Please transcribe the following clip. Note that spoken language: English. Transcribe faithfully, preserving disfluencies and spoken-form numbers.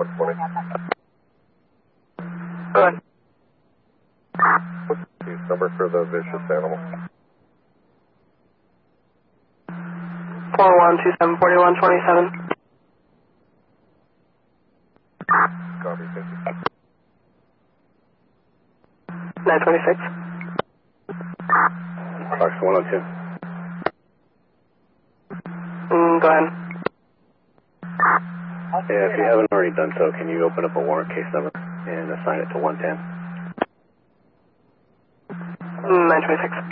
one twenty. Go ahead. What's the case number for the vicious animal? four one two seven four one two seven. Copy, thank you. nine twenty-six. Fox one oh two. Mm, go ahead. Yeah, if you haven't already done so, can you open up a warrant case number and assign it to one ten? nine twenty-six.